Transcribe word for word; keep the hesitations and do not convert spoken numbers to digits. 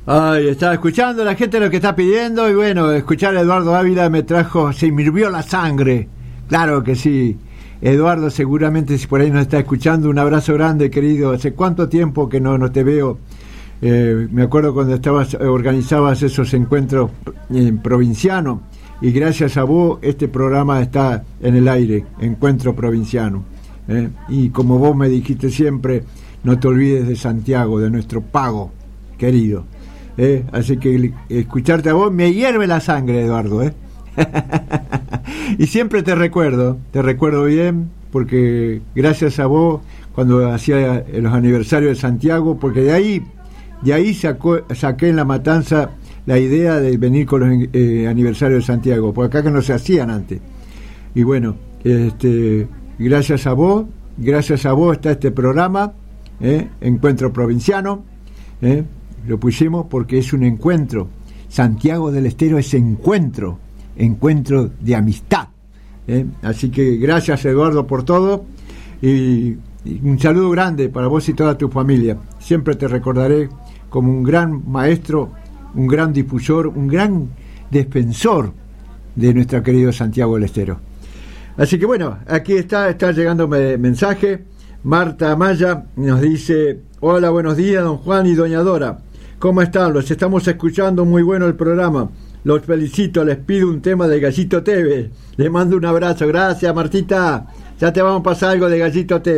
Ay, estaba escuchando la gente lo que está pidiendo y bueno, escuchar a Eduardo Ávila me trajo, se me hirvió la sangre. Claro que sí. Eduardo, seguramente si por ahí nos está escuchando, un abrazo grande, querido. ¿Hace cuánto tiempo que no, no te veo? Eh, me acuerdo cuando estabas organizabas esos encuentros en provinciano y gracias a vos este programa está en el aire, Encuentro Provinciano. ¿eh? Y como vos me dijiste siempre, no te olvides de Santiago, de nuestro pago, querido. ¿eh? Así que escucharte a vos me hierve la sangre, Eduardo. ¿eh? Y siempre te recuerdo, te recuerdo bien, porque gracias a vos, cuando hacía los aniversarios de Santiago, porque de ahí, de ahí sacó, saqué en La Matanza la idea de venir con los eh, aniversarios de Santiago, porque acá que no se hacían antes. Y bueno, este, gracias a vos, gracias a vos está este programa, ¿eh? Encuentro Provinciano, ¿eh? Lo pusimos porque es un encuentro. Santiago del Estero es encuentro, encuentro de amistad. ¿eh? Así que gracias, Eduardo, por todo y, y un saludo grande para vos y toda tu familia. Siempre te recordaré como un gran maestro, un gran difusor, un gran defensor de nuestro querido Santiago del Estero. Así que bueno, aquí está, está llegando mensaje. Marta Amaya nos dice: hola, buenos días, don Juan y doña Dora. ¿Cómo están? Los estamos escuchando, muy bueno el programa. Los felicito, les pido un tema de Gallito Tevez. Les mando un abrazo. Gracias, Martita. Ya te vamos a pasar algo de Gallito Tevez.